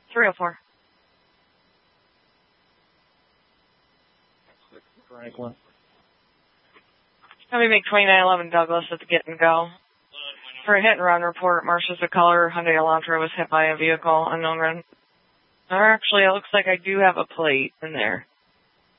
304. Franklin. Let me make 2911 Douglas at the get and go. For a hit and run report, Marcia's a color. Hyundai Elantra was hit by a vehicle, unknown run. Or actually, it looks like I do have a plate in there.